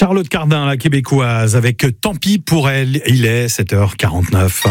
Charlotte Cardin, la québécoise, avec Tant pis pour elle, il est 7h49.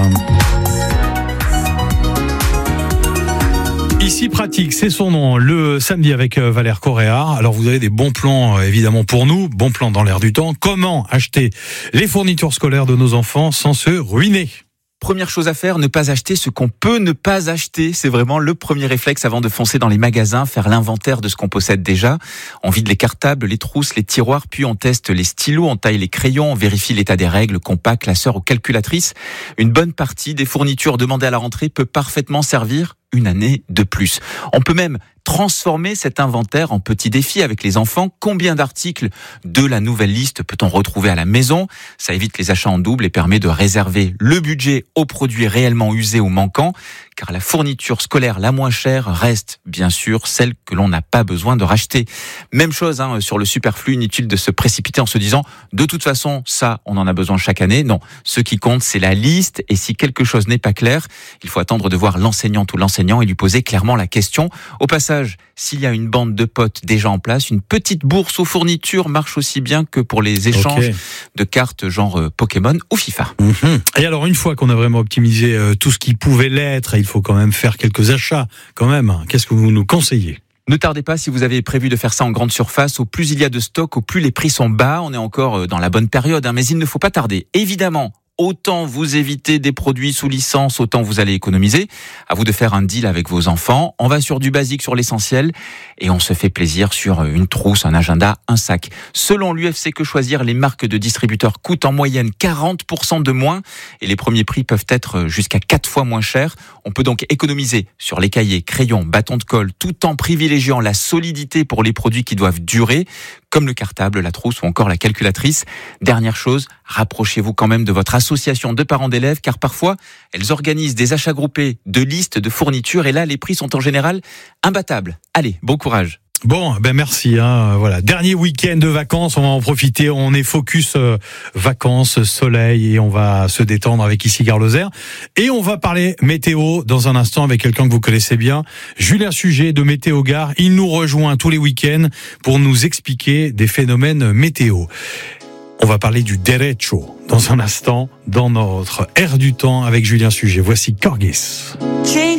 Ici Pratique, c'est son nom, le samedi avec Valère Correa. Alors vous avez des bons plans évidemment pour nous, bons plans dans l'air du temps. Comment acheter les fournitures scolaires de nos enfants sans se ruiner ? Première chose à faire, ne pas acheter ce qu'on peut ne pas acheter. C'est vraiment le premier réflexe avant de foncer dans les magasins, faire l'inventaire de ce qu'on possède déjà. On vide les cartables, les trousses, les tiroirs, puis on teste les stylos, on taille les crayons, on vérifie l'état des règles, compas, classeurs ou calculatrices. Une bonne partie des fournitures demandées à la rentrée peut parfaitement servir une année de plus. On peut même transformer cet inventaire en petit défi avec les enfants. Combien d'articles de la nouvelle liste peut-on retrouver à la maison ? Ça évite les achats en double et permet de réserver le budget aux produits réellement usés ou manquants, car la fourniture scolaire la moins chère reste bien sûr celle que l'on n'a pas besoin de racheter. Même chose sur le superflu, inutile de se précipiter en se disant de toute façon ça on en a besoin chaque année. Non, ce qui compte c'est la liste, et si quelque chose n'est pas clair, il faut attendre de voir l'enseignante ou l'enseignant et lui poser clairement la question. Au passage, s'il y a une bande de potes déjà en place, une petite bourse aux fournitures marche aussi bien que pour les échanges de cartes genre Pokémon ou FIFA. Et alors une fois qu'on a vraiment optimisé tout ce qui pouvait l'être, il faut quand même faire quelques achats quand même. Qu'est-ce que vous nous conseillez ? Ne tardez pas si vous avez prévu de faire ça en grande surface. Au plus il y a de stock, au plus les prix sont bas. On est encore dans la bonne période, mais il ne faut pas tarder. Évidemment, autant vous évitez des produits sous licence, autant vous allez économiser. À vous de faire un deal avec vos enfants. On va sur du basique, sur l'essentiel, et on se fait plaisir sur une trousse, un agenda, un sac. Selon l'UFC Que Choisir, les marques de distributeurs coûtent en moyenne 40% de moins, et les premiers prix peuvent être jusqu'à 4 fois moins chers. On peut donc économiser sur les cahiers, crayons, bâtons de colle, tout en privilégiant la solidité pour les produits qui doivent durer, comme le cartable, la trousse ou encore la calculatrice. Dernière chose, rapprochez-vous quand même de votre association de parents d'élèves, car parfois, elles organisent des achats groupés de listes de fournitures, et là, les prix sont en général imbattables. Allez, bon courage. Bon, merci. Voilà, dernier week-end de vacances, on va en profiter. On est focus vacances, soleil, et on va se détendre avec ici Gare Lozère. Et on va parler météo dans un instant avec quelqu'un que vous connaissez bien, Julien Sujet de Météo Gare. Il nous rejoint tous les week-ends pour nous expliquer des phénomènes météo. On va parler du derecho dans un instant dans notre air du temps avec Julien Sujet. Voici Corgis.